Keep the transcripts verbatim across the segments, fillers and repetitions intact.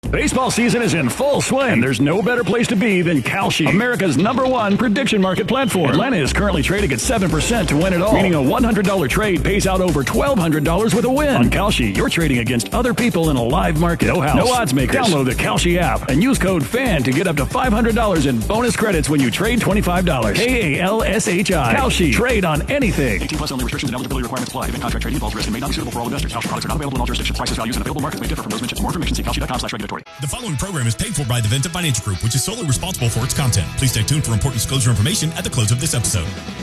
Baseball season is in full swing, and there's no better place to be than Kalshi, America's number one prediction market platform. Atlanta is currently trading at seven percent to win it all, meaning a one hundred dollars trade pays out over twelve hundred dollars with a win. On Kalshi, you're trading against other people in a live market. No house, no odds makers. Download the Kalshi app and use code FAN to get up to five hundred dollars in bonus credits when you trade twenty-five dollars. K A L S H I. Kalshi. Trade on anything. eighteen plus only. Restrictions and eligibility requirements apply. Event contract trading involves risk and may not be suitable for all investors. Kalshi products are not available in all jurisdictions. Prices, values, and available markets may differ from those mentioned. For more information, see kalshi dot com slash regulatory. The following program is paid for by the Vincent Financial Group, which is solely responsible for its content. Please stay tuned for important disclosure information at the close of this episode.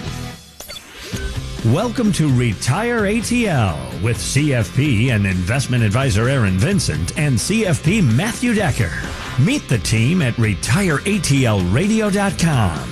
Welcome to Retire A T L with C F P and investment advisor Aaron Vincent and C F P Matthew Decker. Meet the team at retire A T L radio dot com.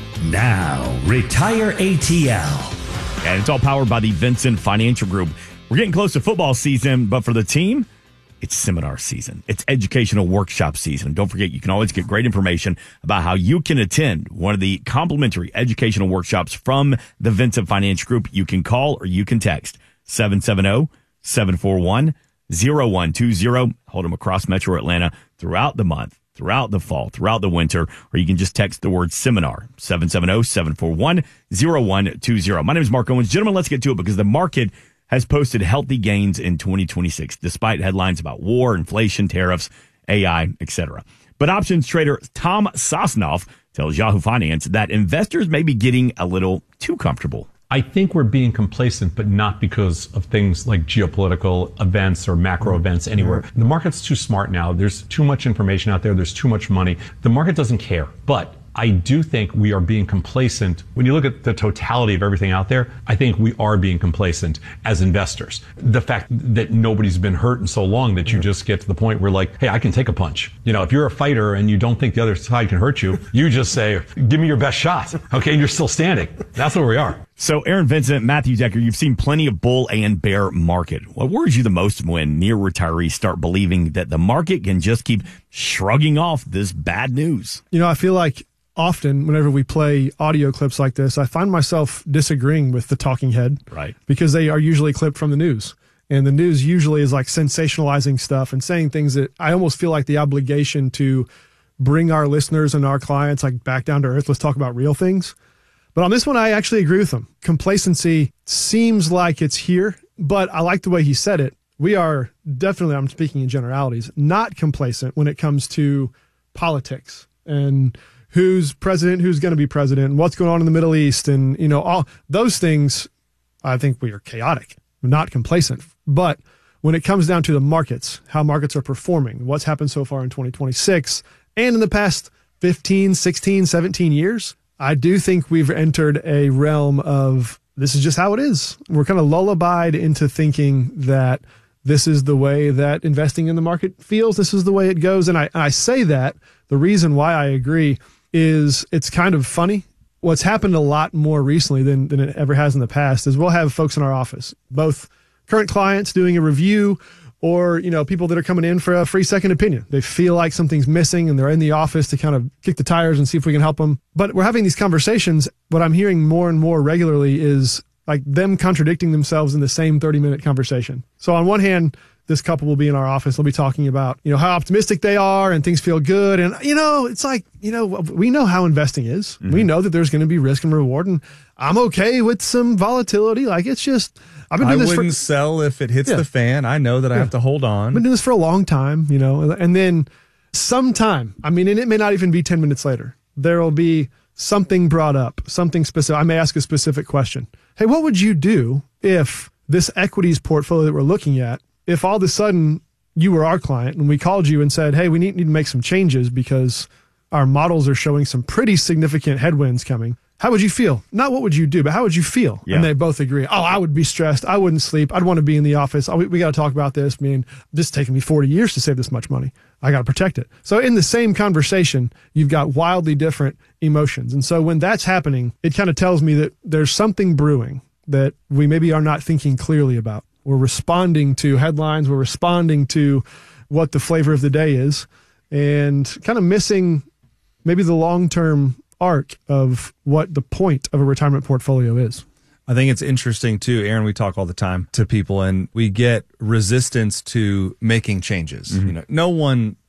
Now, Retire A T L. And it's all powered by the Vincent Financial Group. We're getting close to football season, but for the team, it's seminar season. It's educational workshop season. Don't forget, you can always get great information about how you can attend one of the complimentary educational workshops from the Vincent Financial Group. You can call or you can text seven seven zero, seven four one, zero one two zero. Hold them across Metro Atlanta throughout the month, throughout the fall, throughout the winter, or you can just text the word seminar, seven seven zero, seven four one, zero one two zero. My name is Mark Owens. Gentlemen, let's get to it because the market has posted healthy gains in twenty twenty-six, despite headlines about war, inflation, tariffs, A I, et cetera. But options trader Tom Sosnoff tells Yahoo Finance that investors may be getting a little too comfortable. I think we're being complacent, but not because of things like geopolitical events or macro events anywhere. The market's too smart now. There's too much information out there. There's too much money. The market doesn't care. But I do think we are being complacent. When you look at the totality of everything out there, I think we are being complacent as investors. The fact that nobody's been hurt in so long that you just get to the point where like, hey, I can take a punch. You know, if you're a fighter and you don't think the other side can hurt you, you just say, give me your best shot. Okay, and you're still standing. That's where we are. So, Aaron Vincent, Matthew Decker, you've seen plenty of bull and bear market. What worries you the most when near retirees start believing that the market can just keep shrugging off this bad news? You know, I feel like often whenever we play audio clips like this, I find myself disagreeing with the talking head. Right. Because they are usually clipped from the news. And the news usually is like sensationalizing stuff and saying things that I almost feel like the obligation to bring our listeners and our clients like back down to earth. Let's talk about real things. But on this one, I actually agree with him. Complacency seems like it's here, but I like the way he said it. We are definitely, I'm speaking in generalities, not complacent when it comes to politics and who's president, who's going to be president, and what's going on in the Middle East. And, you know, all those things, I think we are chaotic, not complacent. But when it comes down to the markets, how markets are performing, what's happened so far in twenty twenty-six, and in the past fifteen, sixteen, seventeen years, I do think we've entered a realm of this is just how it is. We're kind of lullabied into thinking that this is the way that investing in the market feels. This is the way it goes. And I, I say that the reason why I agree is it's kind of funny. What's happened a lot more recently than, than it ever has in the past is we'll have folks in our office, both current clients doing a review or, you know, people that are coming in for a free second opinion. They feel like something's missing and they're in the office to kind of kick the tires and see if we can help them. But we're having these conversations. What I'm hearing more and more regularly is like them contradicting themselves in the same thirty minute conversation. So on one hand, this couple will be in our office. They'll be talking about, you know, how optimistic they are and things feel good. And, you know, it's like, you know, we know how investing is. Mm-hmm. We know that there's going to be risk and reward. And I'm okay with some volatility. Like, it's just, I've been doing I this wouldn't for, sell if it hits yeah. the fan. I know that I yeah. have to hold on. I've been doing this for a long time, you know, and then sometime, I mean, and it may not even be ten minutes later, there will be something brought up, something specific. I may ask a specific question. Hey, what would you do if this equities portfolio that we're looking at, if all of a sudden you were our client and we called you and said, hey, we need, need to make some changes because our models are showing some pretty significant headwinds coming. How would you feel? Not what would you do, but how would you feel? Yeah. And they both agree. Oh, I would be stressed. I wouldn't sleep. I'd want to be in the office. Oh, we, we got to talk about this. I mean, this is taking me forty years to save this much money. I got to protect it. So in the same conversation, you've got wildly different emotions. And so when that's happening, it kind of tells me that there's something brewing that we maybe are not thinking clearly about. We're responding to headlines. We're responding to what the flavor of the day is and kind of missing maybe the long-term arc of what the point of a retirement portfolio is. I think it's interesting too, Aaron, we talk all the time to people and we get resistance to making changes. Mm-hmm. You know, no one